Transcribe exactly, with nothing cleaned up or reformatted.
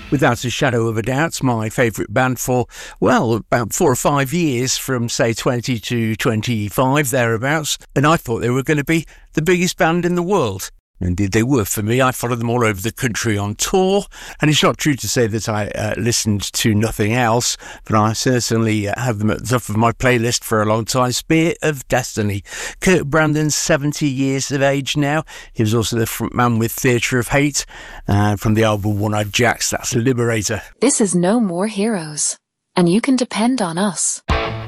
Without a shadow of a doubt, my favourite band for, well, about four or five years, from, say, twenty to twenty-five, thereabouts, and I thought they were going to be the biggest band in the world. Indeed, they were for me. I followed them all over the country on tour, and it's not true to say that I uh, listened to nothing else, but I certainly uh, have them at the top of my playlist for a long time. Spear of Destiny. Kirk Brandon's seventy years of age now. He was also the frontman with Theatre of Hate, and uh, from the album One-Eyed Jacks, that's Liberator. This is No More Heroes, and you can depend on us.